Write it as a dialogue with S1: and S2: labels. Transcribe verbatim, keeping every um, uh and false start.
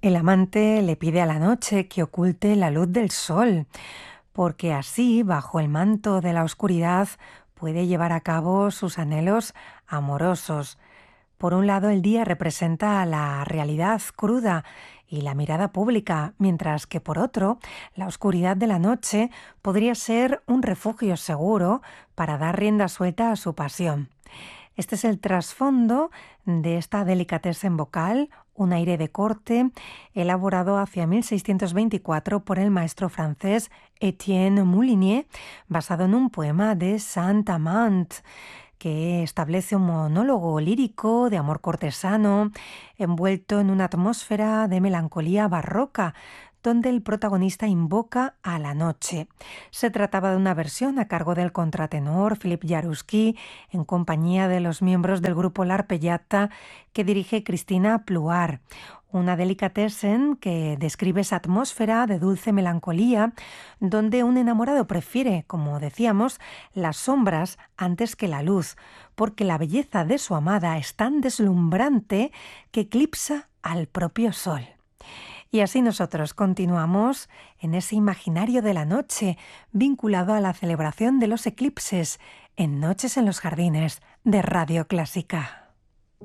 S1: El amante le pide a la noche que oculte la luz del sol, porque así, bajo el manto de la oscuridad, puede llevar a cabo sus anhelos amorosos. Por un lado, el día representa la realidad cruda y la mirada pública, mientras que por otro, la oscuridad de la noche podría ser un refugio seguro para dar rienda suelta a su pasión. Este es el trasfondo de esta delicatessen vocal, un aire de corte, elaborado hacia mil seiscientos veinticuatro por el maestro francés Étienne Moulinier, basado en un poema de Saint-Amand, que establece un monólogo lírico de amor cortesano, envuelto en una atmósfera de melancolía barroca, donde el protagonista invoca a la noche. Se trataba de una versión a cargo del contratenor Philippe Jaroussky, en compañía de los miembros del grupo L'Arpeggiata, que dirige Cristina Pluart. Una delicatessen que describe esa atmósfera de dulce melancolía, donde un enamorado prefiere, como decíamos, las sombras antes que la luz, porque la belleza de su amada es tan deslumbrante que eclipsa al propio sol. Y así nosotros continuamos en ese imaginario de la noche, vinculado a la celebración de los eclipses, en Noches en los Jardines de Radio Clásica.